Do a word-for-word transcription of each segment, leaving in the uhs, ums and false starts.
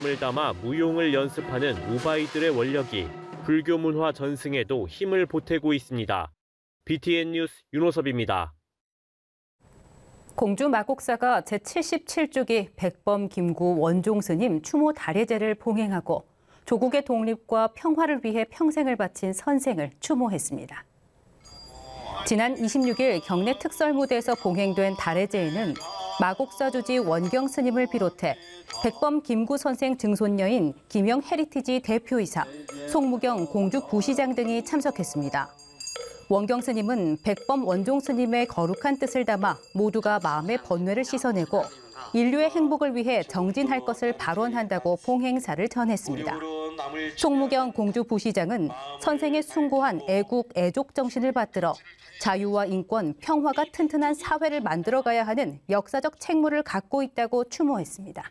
을 담아 무용을 연습하는 우바이들의 원력이 불교 문화 전승에도 힘을 보태고 있습니다. 비티엔 뉴스 윤호섭입니다. 공주 마곡사가 제칠십칠 주기 백범 김구 원종 스님 추모 달해제를 봉행하고 조국의 독립과 평화를 위해 평생을 바친 선생을 추모했습니다. 지난 이십육 일 경내 특설무대에서 봉행된 달해제에는 마곡사 주지 원경 스님을 비롯해 백범 김구 선생 증손녀인 김영 헤리티지 대표이사, 송무경 공주 부시장 등이 참석했습니다. 원경 스님은 백범 원종 스님의 거룩한 뜻을 담아 모두가 마음의 번뇌를 씻어내고 인류의 행복을 위해 정진할 것을 발언한다고 봉행사를 전했습니다. 송무경 공주 부시장은 선생의 숭고한 애국, 애족 정신을 받들어 자유와 인권, 평화가 튼튼한 사회를 만들어가야 하는 역사적 책무를 갖고 있다고 추모했습니다.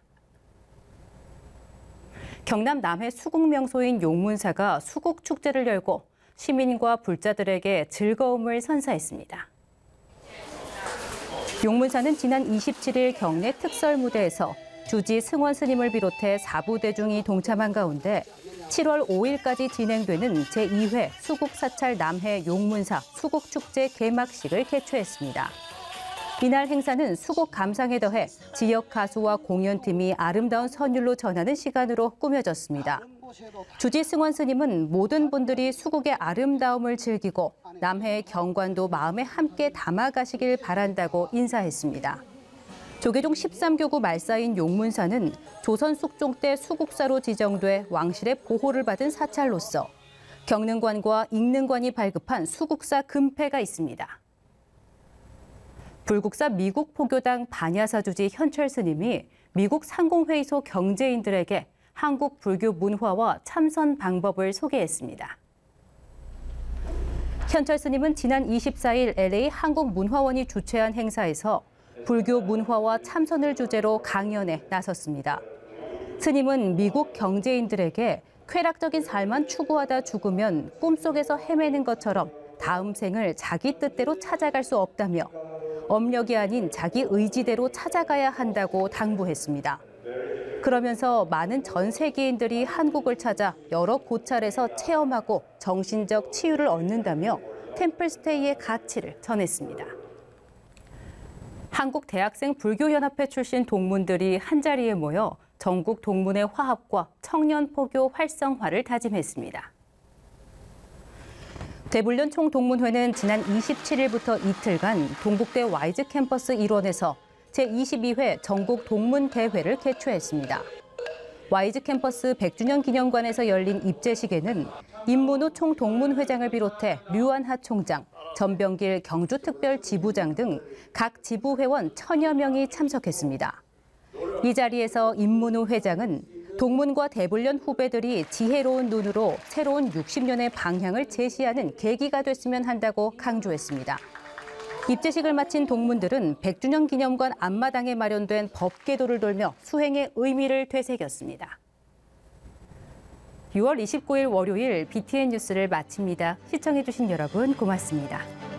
경남 남해 수국 명소인 용문사가 수국 축제를 열고 시민과 불자들에게 즐거움을 선사했습니다. 용문사는 지난 이십칠 일 경내 특설 무대에서 주지 승원 스님을 비롯해 사부대중이 동참한 가운데 칠월 오일까지 진행되는 제이 회 수국사찰 남해 용문사 수국축제 개막식을 개최했습니다. 이날 행사는 수국 감상에 더해 지역 가수와 공연팀이 아름다운 선율로 전하는 시간으로 꾸며졌습니다. 주지 승원 스님은 모든 분들이 수국의 아름다움을 즐기고 남해의 경관도 마음에 함께 담아가시길 바란다고 인사했습니다. 조계종 십삼 교구 말사인 용문사는 조선 숙종 때 수국사로 지정돼 왕실의 보호를 받은 사찰로서 경능관과 익능관이 발급한 수국사 금패가 있습니다. 불국사 미국 포교당 반야사 주지 현철 스님이 미국 상공회의소 경제인들에게 한국 불교 문화와 참선 방법을 소개했습니다. 현철 스님은 지난 이십사 일 엘에이 한국문화원이 주최한 행사에서 불교 문화와 참선을 주제로 강연에 나섰습니다. 스님은 미국 경제인들에게 쾌락적인 삶만 추구하다 죽으면 꿈속에서 헤매는 것처럼 다음 생을 자기 뜻대로 찾아갈 수 없다며 업력이 아닌 자기 의지대로 찾아가야 한다고 당부했습니다. 그러면서 많은 전 세계인들이 한국을 찾아 여러 고찰에서 체험하고 정신적 치유를 얻는다며 템플스테이의 가치를 전했습니다. 한국대학생 불교연합회 출신 동문들이 한자리에 모여 전국 동문의 화합과 청년 포교 활성화를 다짐했습니다. 대불련 총동문회는 지난 이십칠 일부터 이틀간 동국대 와이즈 캠퍼스 일원에서 제이십이 회 전국 동문대회를 개최했습니다. 와이즈 캠퍼스 백 주년 기념관에서 열린 입제식에는 임문우 총동문회장을 비롯해 류안하 총장, 전병길 경주특별지부장 등 각 지부회원 천여 명이 참석했습니다. 이 자리에서 임문우 회장은 동문과 대불련 후배들이 지혜로운 눈으로 새로운 육십 년의 방향을 제시하는 계기가 됐으면 한다고 강조했습니다. 입제식을 마친 동문들은 백 주년 기념관 앞마당에 마련된 법궤도를 돌며 수행의 의미를 되새겼습니다. 유월 이십구일 월요일 비티엔 뉴스를 마칩니다. 시청해주신 여러분 고맙습니다.